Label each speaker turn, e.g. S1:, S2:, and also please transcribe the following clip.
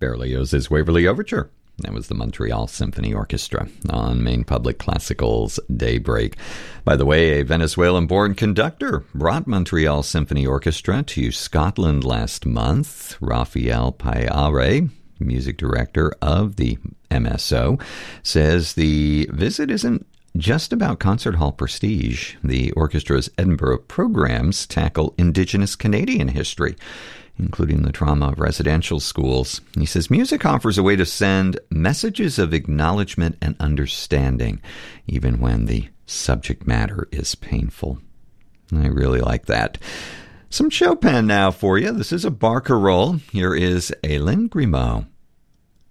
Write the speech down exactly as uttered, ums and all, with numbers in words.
S1: Berlioz's Waverly Overture. That was the Montreal Symphony Orchestra on Maine Public Classical's Daybreak. By the way, a Venezuelan-born conductor brought Montreal Symphony Orchestra to Scotland last month. Rafael Payare, music director of the M S O, says the visit isn't just about concert hall prestige. The orchestra's Edinburgh programs tackle Indigenous Canadian history, including the trauma of residential schools. He says music offers a way to send messages of acknowledgement and understanding, even when the subject matter is painful. I really like that. Some Chopin now for you. This is a Barcarolle. Here is Hélène Grimaud.